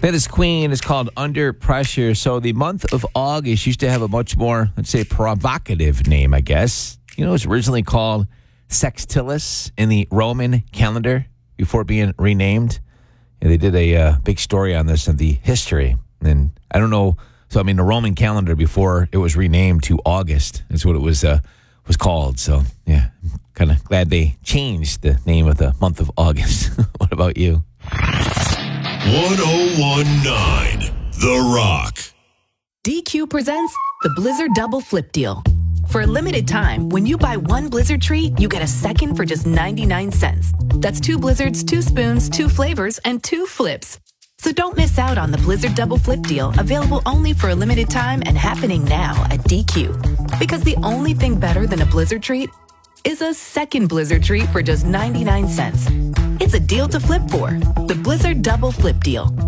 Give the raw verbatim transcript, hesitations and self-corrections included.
That is Queen. It's called Under Pressure. So the month of August used to have a much more, let's say, provocative name, I guess. You know, it was originally called Sextilis in the Roman calendar before being renamed. And they did a uh, big story on this and the history. And I don't know. So, I mean, the Roman calendar before it was renamed to August is what it was uh, was called. So, yeah, I'm kind of glad they changed the name of the month of August. What about you? one oh one point nine The Rock. D Q presents the Blizzard Double Flip Deal. For a limited time, when you buy one Blizzard treat, you get a second for just ninety-nine cents. That's two Blizzards, two spoons, two flavors, and two flips. So don't miss out on the Blizzard Double Flip Deal, available only for a limited time and happening now at D Q. Because the only thing better than a Blizzard treat is a second Blizzard treat for just ninety-nine cents. It's a deal to flip for. The Blizzard Double Flip Deal.